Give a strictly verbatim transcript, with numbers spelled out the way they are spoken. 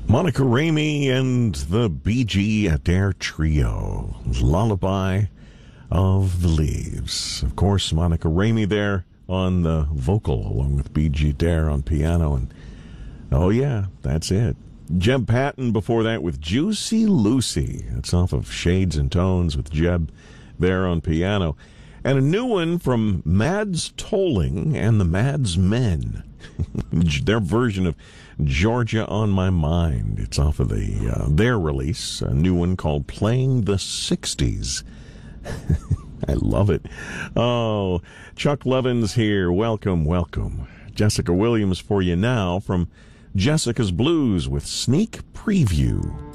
Monica Ramey and the Bee Gee Adair Trio, Lullaby of the Leaves. Of course, Monica Ramey there on the vocal, along with Bee Gee Adair on piano. And oh yeah, that's it. Jeb Patton before that with Juicy Lucy. That's off of Shades and Tones with Jeb there on piano. And a new one from Mads Tolling and the Mads Men. Their version of Georgia on My Mind. It's off of the uh, their release, a new one called Playing the sixties. I love it. Oh, Chuck Levin's here. Welcome, welcome. Jessica Williams for you now from Jessica's Blues with Sneak Preview.